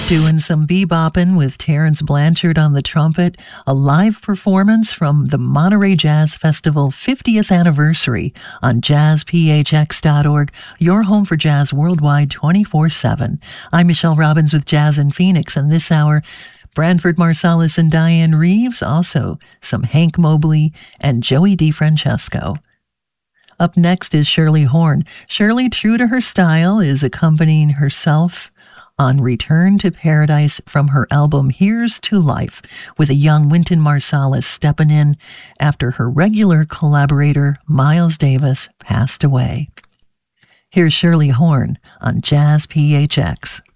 Doing some bebopping with Terrence Blanchard on the trumpet, a live performance from the Monterey Jazz Festival 50th anniversary on jazzphx.org, your home for jazz worldwide 24/7. I'm Michelle Robbins with Jazz in Phoenix, and this hour, Branford Marsalis and Diane Reeves, also some Hank Mobley and Joey DeFrancesco. Up next is Shirley Horn. Shirley, true to her style, is accompanying herself on Return to Paradise from her album Here's to Life, with a young Wynton Marsalis stepping in after her regular collaborator Miles Davis passed away. Here's Shirley Horn on Jazz PHX.